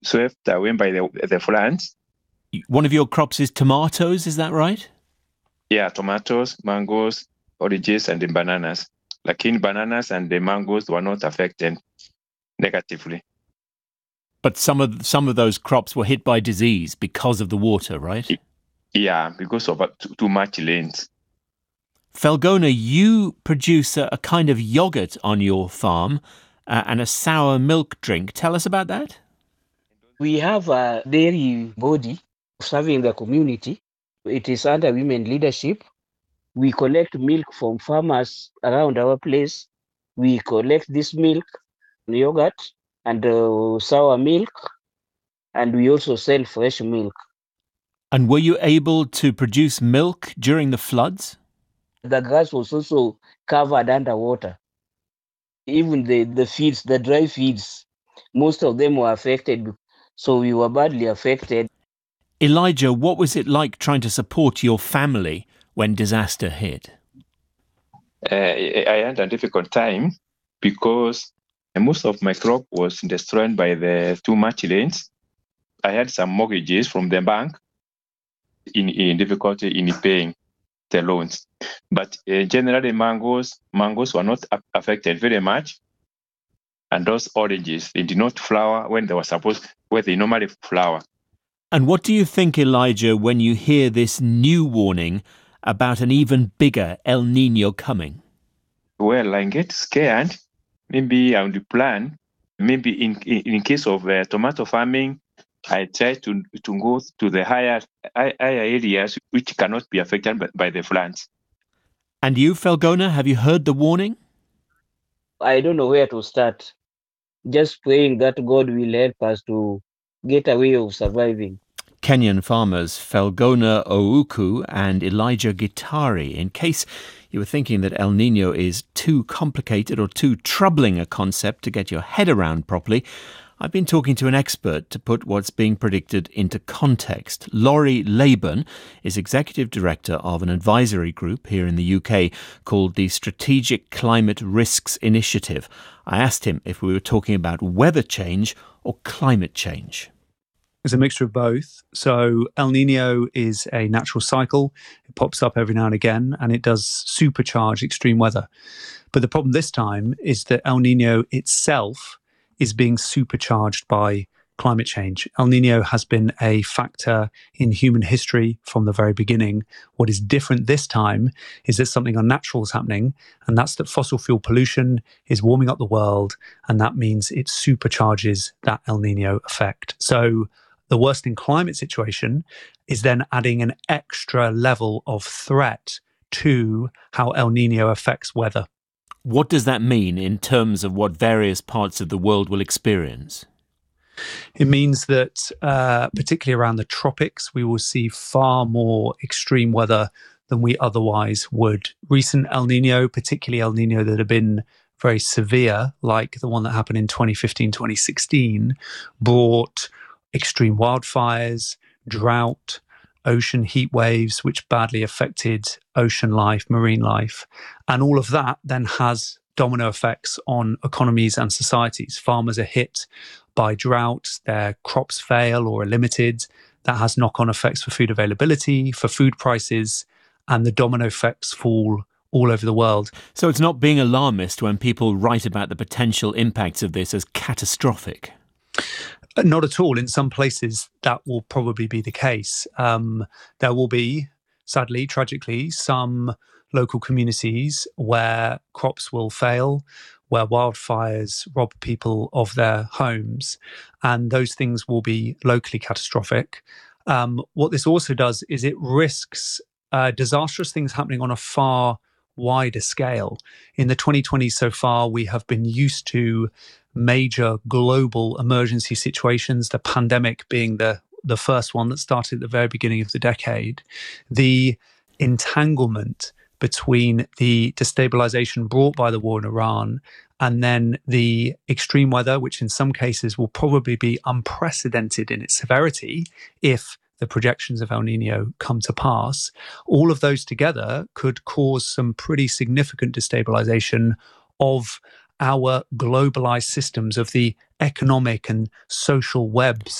swept away by the floods. One of your crops is tomatoes, is that right? Yeah, tomatoes, mangoes, oranges, and the bananas. Like in bananas and the mangoes were not affected negatively. But some of those crops were hit by disease because of the water, right? Yeah, because of too much rains. Felgona, you produce a kind of yogurt on your farm and a sour milk drink. Tell us about that. We have a dairy body serving the community. It is under women leadership. We collect milk from farmers around our place. We collect this milk, yogurt, and sour milk, and we also sell fresh milk. And were you able to produce milk during the floods? The grass was also covered underwater. Even the feeds, the dry feeds, most of them were affected. So we were badly affected. Elijah, what was it like trying to support your family when disaster hit? I had a difficult time because most of my crop was destroyed by the too much rains. I had some mortgages from the bank in difficulty in paying the loans. But generally, mangoes were not affected very much. And those oranges, they did not flower when they normally flower. And what do you think, Elijah, when you hear this new warning about an even bigger El Nino coming? Well, I get scared. Maybe I would plan. Maybe in case of tomato farming, I try to go to the higher areas which cannot be affected by the floods. And you, Felgona, have you heard the warning? I don't know where to start. Just praying that God will help us to get a way of surviving. Kenyan farmers Felgona Ouku and Elijah Gitari. In case you were thinking that El Nino is too complicated or too troubling a concept to get your head around properly, I've been talking to an expert to put what's being predicted into context. Laurie Laban is Executive Director of an advisory group here in the UK called the Strategic Climate Risks Initiative. I asked him if we were talking about weather change or climate change. It's a mixture of both. So El Nino is a natural cycle. It pops up every now and again, and it does supercharge extreme weather. But the problem this time is that El Nino itself is being supercharged by climate change. El Nino has been a factor in human history from the very beginning. What is different this time is that something unnatural is happening, and that's that fossil fuel pollution is warming up the world, and that means it supercharges that El Nino effect. So the worsening climate situation is then adding an extra level of threat to how El Nino affects weather. What does that mean in terms of what various parts of the world will experience? It means that, particularly around the tropics, we will see far more extreme weather than we otherwise would. Recent El Nino, particularly El Nino that have been very severe, like the one that happened in 2015, 2016, brought extreme wildfires, drought, ocean heat waves, which badly affected ocean life, marine life. And all of that then has domino effects on economies and societies. Farmers are hit by drought, their crops fail or are limited. That has knock-on effects for food availability, for food prices, and the domino effects fall all over the world. So it's not being alarmist when people write about the potential impacts of this as catastrophic? Not at all. In some places, that will probably be the case. There will be, sadly, tragically, some local communities where crops will fail, where wildfires rob people of their homes, and those things will be locally catastrophic. What this also does is it risks disastrous things happening on a far wider scale. In the 2020s so far, we have been used to major global emergency situations, the pandemic being the first one that started at the very beginning of the decade. The entanglement between the destabilization brought by the war in Iran and then the extreme weather, which in some cases will probably be unprecedented in its severity if the projections of El Nino come to pass, all of those together could cause some pretty significant destabilization of our globalized systems of the economic and social webs